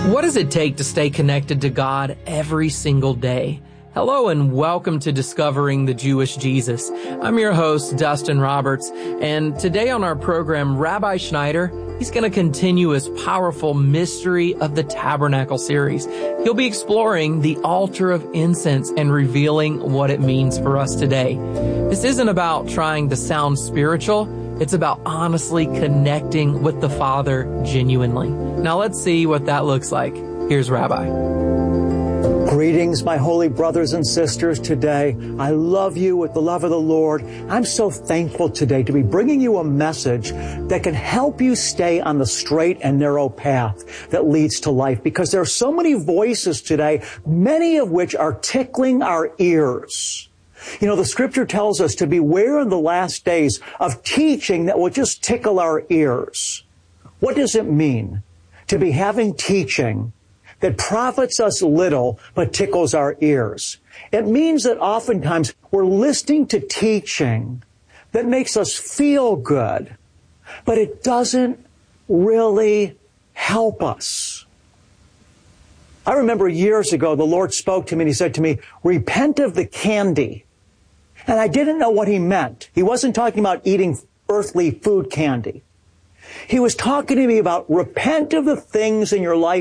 What does it take to stay connected to God every single day? Hello and welcome to Discovering the Jewish Jesus. I'm your host, Dustin Roberts, and today on our program, Rabbi Schneider, he's going to continue his powerful Mystery of the Tabernacle series. He'll be exploring the altar of incense and revealing what it means for us today. This isn't about trying to sound spiritual. It's about honestly connecting with the Father genuinely. Now let's see what that looks like. Here's Rabbi. Greetings, my holy brothers and sisters today. I love you with the love of the Lord. I'm so thankful today to be bringing you a message that can help you stay on the straight and narrow path that leads to life, because there are so many voices today, many of which are tickling our ears. You know, the scripture tells us to beware in the last days of teaching that will just tickle our ears. What does it mean to be having teaching that profits us little but tickles our ears? It means that oftentimes we're listening to teaching that makes us feel good, but it doesn't really help us. I remember years ago, the Lord spoke to me and He said to me, repent of the candy. And I didn't know what He meant. He wasn't talking about eating earthly food candy. He was talking to me about repent of the things in your life